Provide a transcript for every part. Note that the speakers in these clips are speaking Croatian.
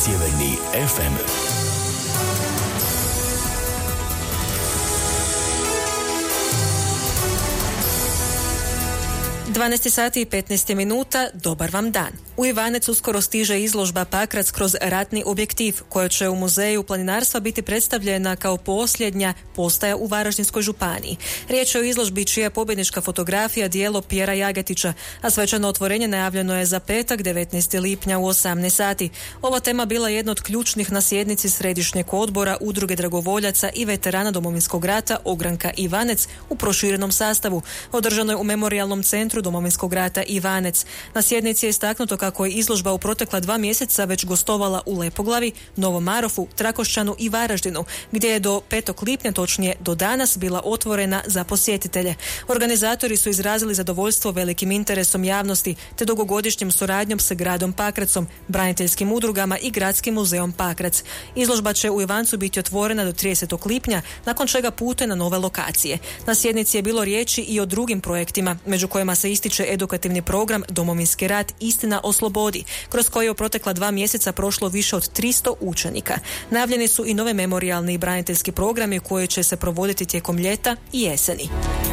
Sjeverni FM. 12 sati i 15 minuta, dobar vam dan. U Ivanec uskoro stiže izložba Pakrac kroz ratni objektiv, koja će u Muzeju planinarstva biti predstavljena kao posljednja postaja u Varaždinskoj županiji. Riječ je o izložbi čija je pobjednička fotografija djelo Pjera Jagetića, a svečano otvorenje najavljeno je za petak 19. lipnja u 18 sati. Ova tema bila jedna od ključnih na sjednici Središnjeg odbora Udruge dragovoljaca i veterana Domovinskog rata Ogranka Ivanec u proširenom sastavu, održanoj u Memorijalnom centru Domovinskog rata Ivanec. Na sjednici je istaknuto kako je izložba u protekla 2 mjeseca već gostovala u Lepoglavi, Novom Marofu, Trakošćanu i Varaždinu, gdje je do 5. lipnja, točnije do danas, bila otvorena za posjetitelje. Organizatori su izrazili zadovoljstvo velikim interesom javnosti te dugogodišnjim suradnjom sa gradom Pakracom, braniteljskim udrugama i Gradskim muzeom Pakrac. Izložba će u Ivancu biti otvorena do 30. lipnja, nakon čega putuje na nove lokacije. Na sjednici je bilo riječi i o drugim projektima, među kojima se ističe edukativni program Domovinski rat, istina o slobodi, kroz koji je u protekla 2 mjeseca prošlo više od 300 učenika. Najavljeni su i nove memorijalni i braniteljski programi koji će se provoditi tijekom ljeta i jeseni.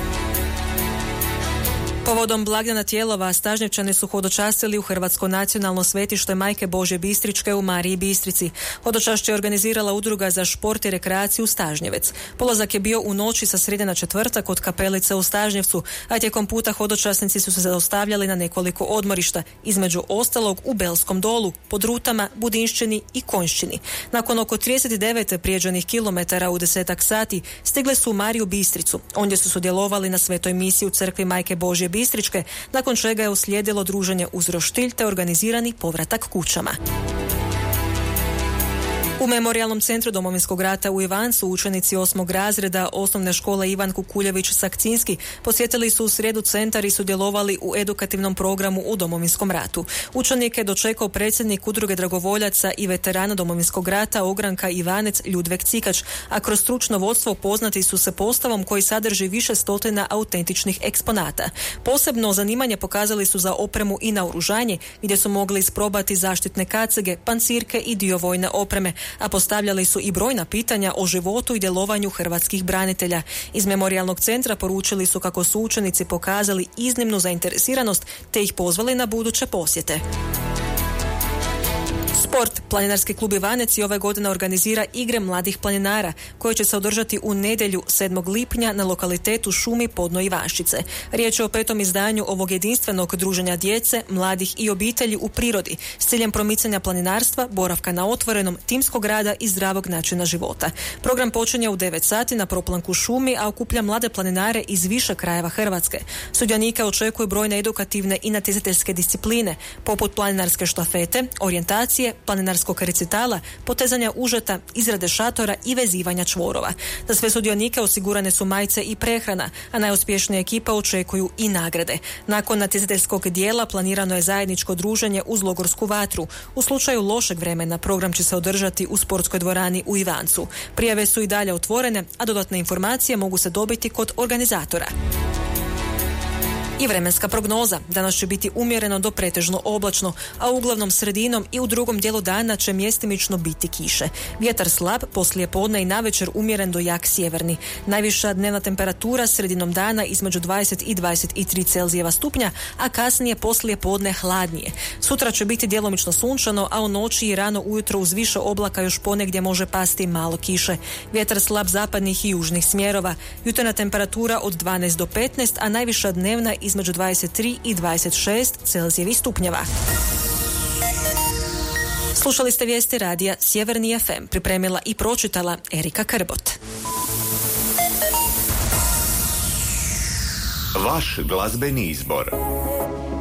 Povodom blagdana Tijelova, Stažnjevčani su hodočastili u Hrvatsko nacionalno svetište Majke Božje Bistričke u Mariji Bistrici. Hodočašće je organizirala Udruga za šport i rekreaciju Stažnjevec. Polazak je bio u noći sa srijede na četvrtak od kapelice u Stažnjevcu, a tijekom puta hodočasnici su se zaustavljali na nekoliko odmorišta, između ostalog u Belskom dolu, Podrutama, Budinšćini i Konjšćini. Nakon oko 39 prijeđenih kilometara u 10 sati stigli su u Mariju Bistricu. Ondje su sudjelovali na svetoj misiji u crkvi Majke Božje Bistričke, nakon čega je uslijedilo druženje uz roštilj te organizirani povratak kućama. U Memorijalnom centru Domovinskog rata u Ivancu učenici 8. razreda osnovne škole Ivan Kukuljević Sakcinski posjetili su u srijedu centar i sudjelovali u edukativnom programu u Domovinskom ratu. Učenike dočekao predsjednik Udruge dragovoljaca i veterana Domovinskog rata Ogranka Ivanec Ljudvek Cikač, a kroz stručno vodstvo poznati su se postavom koji sadrži više stotina autentičnih eksponata. Posebno zanimanje pokazali su za opremu i naoružanje, gdje su mogli isprobati zaštitne kacige, pancirke i dio vojne opreme, a postavljali su i brojna pitanja o životu i djelovanju hrvatskih branitelja. Iz Memorijalnog centra poručili su kako su učenici pokazali iznimnu zainteresiranost te ih pozvali na buduće posjete. Sport. Planinarski klub Ivanec i ove godine organizira igre mladih planinara koje će se održati u nedjelju 7. lipnja na lokalitetu Šumi Podno Ivanščice. Riječ je o 5. izdanju ovog jedinstvenog druženja djece, mladih i obitelji u prirodi s ciljem promicanja planinarstva, boravka na otvorenom, timskog rada i zdravog načina života. Program počinje u 9 sati na proplanku Šumi, a okuplja mlade planinare iz više krajeva Hrvatske. Sudionike očekuju brojne edukativne i natjecateljske discipline, poput planinarske štafete, orijentacije, planinarskog recitala, potezanja užeta, izrade šatora i vezivanja čvorova. Za sve sudionike osigurane su majice i prehrana, a najuspješnije ekipa očekuju i nagrade. Nakon natjecateljskog dijela planirano je zajedničko druženje uz logorsku vatru. U slučaju lošeg vremena program će se održati u sportskoj dvorani u Ivancu. Prijave su i dalje otvorene, a dodatne informacije mogu se dobiti kod organizatora. I vremenska prognoza. Danas će biti umjereno do pretežno oblačno, a uglavnom sredinom i u drugom dijelu dana će mjestimično biti kiše. Vjetar slab, poslije podne i navečer umjeren do jak sjeverni. Najviša dnevna temperatura sredinom dana između 20 i 23 Celzijeva stupnja, a kasnije poslije podne hladnije. Sutra će biti djelomično sunčano, a u noći i rano ujutro uz više oblaka još ponegdje može pasti malo kiše. Vjetar slab zapadnih i južnih smjerova. Jutarnja temperatura od 12 do 15, a najviša dnevna između 23 i 26 Celzijevih stupnjeva. Slušali ste vijesti radija Sjeverni FM, pripremila i pročitala Erika Krbot. Vaš glazbeni izbor.